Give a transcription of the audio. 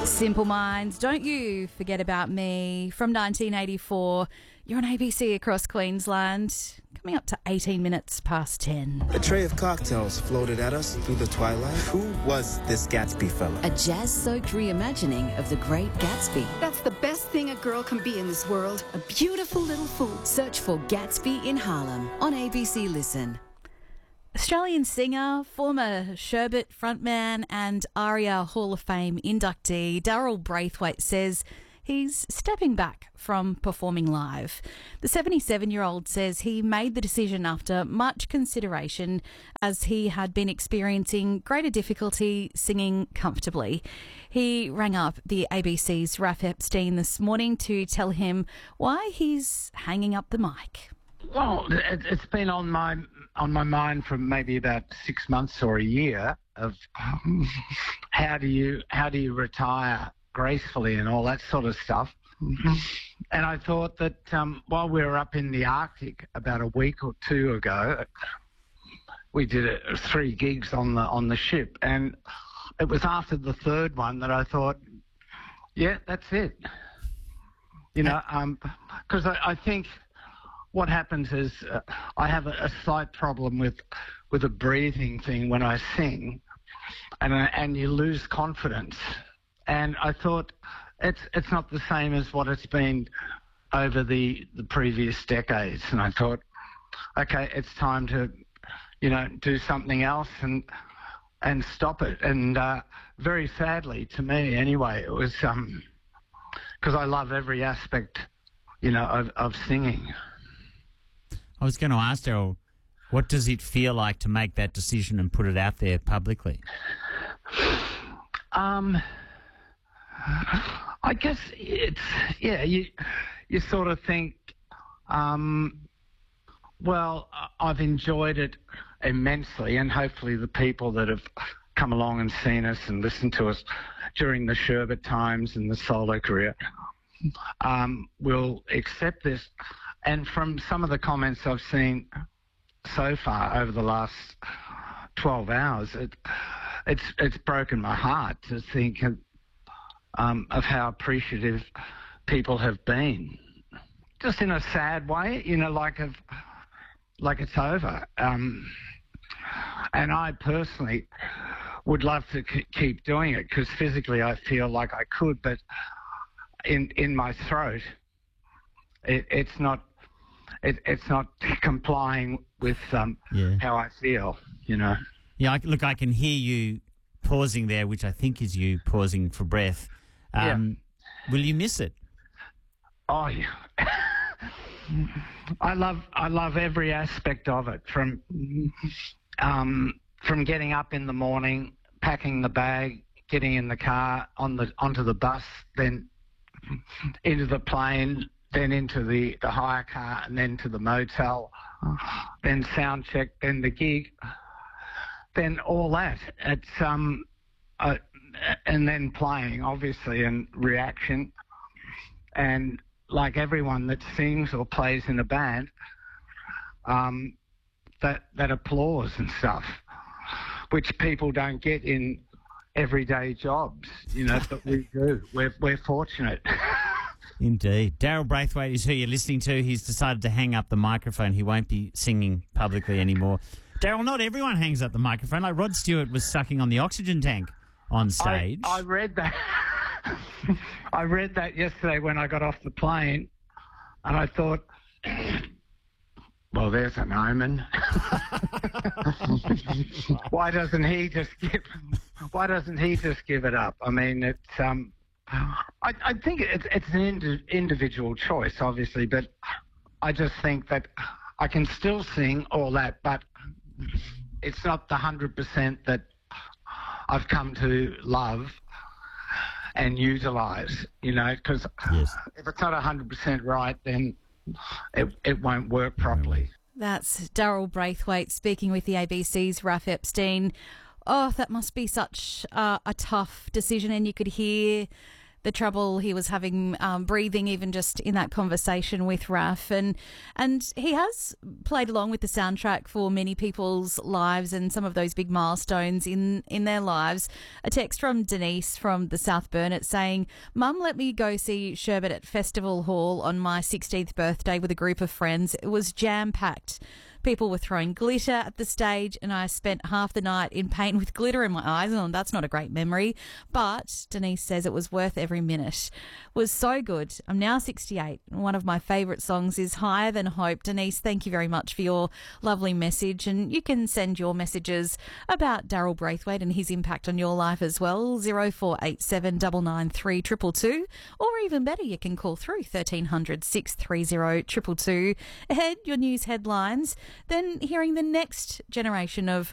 Simple Minds, Don't You Forget About Me from 1984. You're on ABC across Queensland. Coming up to 18 minutes past 10. A tray of cocktails floated at us through the twilight. Who was this Gatsby fella? A jazz-soaked reimagining of The Great Gatsby. That's the best thing a girl can be in this world. A beautiful little fool. Search for Gatsby in Harlem on ABC Listen. Australian singer, former Sherbet frontman and ARIA Hall of Fame inductee Daryl Braithwaite says he's stepping back from performing live. The 77-year-old says he made the decision after much consideration as he had been experiencing greater difficulty singing comfortably. He rang up the ABC's Raph Epstein this morning to tell him why he's hanging up the mic. Well, it's been on my mind for maybe about 6 months or a year of how do you retire gracefully and all that sort of stuff. And I thought that while we were up in the Arctic about a week or two ago, we did 3 gigs on the ship, and it was after the third one that I thought, yeah, that's it. You know, because I think what happens is I have a slight problem with a breathing thing when I sing, and you lose confidence. And I thought it's not the same as what it's been over the previous decades. And I thought, okay, it's time to, do something else and stop it. And very sadly, to me anyway, it was because I love every aspect, of singing. I was going to ask Daryl, what does it feel like to make that decision and put it out there publicly? I guess it's, you sort of think, well, I've enjoyed it immensely, and hopefully the people that have come along and seen us and listened to us during the Sherbet times and the solo career will accept this. And from some of the comments I've seen so far over the last 12 hours, it's broken my heart to think of how appreciative people have been. Just in a sad way, like it's over. And I personally would love to keep doing it because physically I feel like I could, but in my throat, it's not complying with how I feel, Yeah, look, I can hear you pausing there, which I think is you pausing for breath. Will you miss it? Oh, yeah. I love every aspect of it, from getting up in the morning, packing the bag, getting in the car, onto the bus, then into the plane, then into the hire car, and then to the motel, then sound check, then the gig, then all that. It's and then playing, obviously, and reaction, and like everyone that sings or plays in a band, that applause and stuff, which people don't get in everyday jobs, but we do. We're fortunate. Indeed. Daryl Braithwaite is who you're listening to. He's decided to hang up the microphone. He won't be singing publicly anymore. Daryl, not everyone hangs up the microphone. Like Rod Stewart was sucking on the oxygen tank on stage. I read that. I read that yesterday when I got off the plane, and I thought, well, there's an omen. Why doesn't he just give it up? I mean, it's I think it's an individual choice, obviously, but I just think that I can still sing all that, but it's not the 100% that I've come to love and utilise, because if it's not 100% right, then it won't work properly. That's Daryl Braithwaite speaking with the ABC's Raph Epstein. Oh, that must be such a tough decision, and you could hear the trouble he was having breathing, even just in that conversation with Raf. And he has played along with the soundtrack for many people's lives and some of those big milestones in their lives. A text from Denise from the South Burnett saying, "Mum let me go see Sherbet at Festival Hall on my 16th birthday with a group of friends. It was jam-packed. People were throwing glitter at the stage and I spent half the night in pain with glitter in my eyes. And that's not a great memory. But Denise says it was worth every minute. It was so good. I'm now 68. And one of my favourite songs is Higher Than Hope. Denise, thank you very much for your lovely message. And you can send your messages about Daryl Braithwaite and his impact on your life as well. 0487 993 222. Or even better, you can call through 1300 630 222. Ahead, your news headlines. Then hearing the next generation of